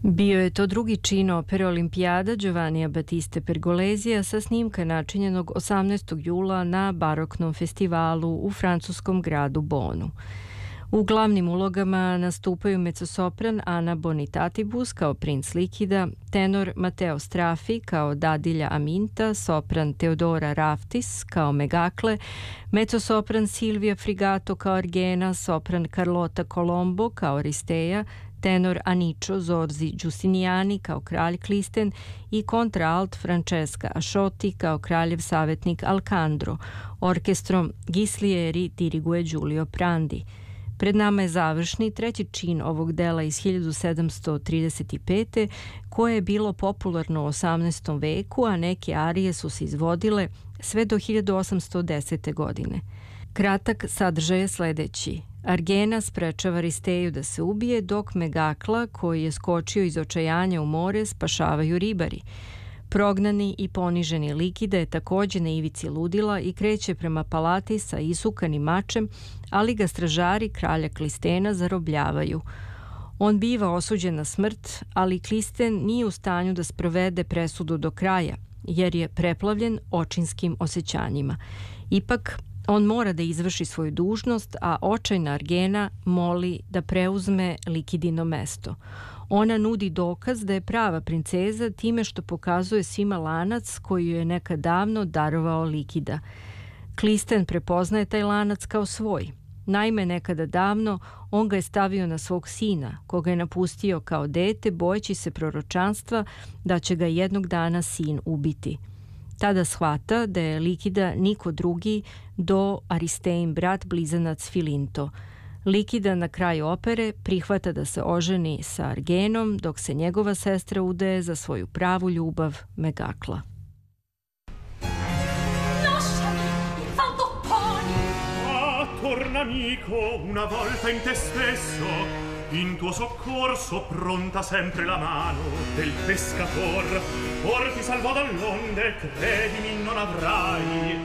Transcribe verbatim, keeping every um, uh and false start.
Bio je to drugi čin opere Olimpijada Giovannija Battiste Pergolesija sa snimka načinjenog osamnaestog jula na baroknom festivalu u francuskom gradu Bonu. U glavnim ulogama nastupaju mezzosopran Ana Bonitatibus kao princ Likida, tenor Mateo Strafi kao dadilja Aminta, sopran Teodora Raftis kao Megakle, mezzosopran Silvia Frigato kao Argena, sopran Carlota Colombo kao Aristeja, tenor Anicio Zorzi Giustiniani kao kralj Klisten i kontraalt Francesca Asciotti kao kraljev savjetnik Alcandro. Orkestrom Ghislieri diriguje Giulio Prandi. Pred nama je završni treći čin ovog dela iz hiljadu sedamsto trideset pete. koje je bilo popularno u osamnaestom veku, a neke arije su se izvodile sve do hiljadu osamsto desete. godine. Kratak sadržaj je sledeći. Argena sprečava Aristeju da se ubije, dok Megakla, koji je skočio iz očajanja u more, spašavaju ribari. Prognani i poniženi Likida je takođe na ivici ludila i kreće prema palati sa isukanim mačem, ali ga stražari kralja Klistena zarobljavaju. On biva osuđen na smrt, ali Klisten nije u stanju da sprovede presudu do kraja, jer je preplavljen očinskim osjećanjima. Ipak, on mora da izvrši svoju dužnost, a očajna Argena moli da preuzme Likidino mesto. Ona nudi dokaz da je prava princeza time što pokazuje svima lanac koji ju je nekad davno darovao Likida. Klisten prepoznaje taj lanac kao svoj. Naime, nekada davno on ga je stavio na svog sina, koga je napustio kao dete, bojeći se proročanstva da će ga jednog dana sin ubiti. Tada shvata da je Likida niko drugi do Aristejin brat blizanac Filinto. Likida na kraju opere prihvata da se oženi sa Argenom, dok se njegova sestra udaje za svoju pravu ljubav Megakla. Torna amico una volta in te stesso, in tuo soccorso pronta sempre la mano del pescator. Or ti salvò dall'onde, credimi non avrai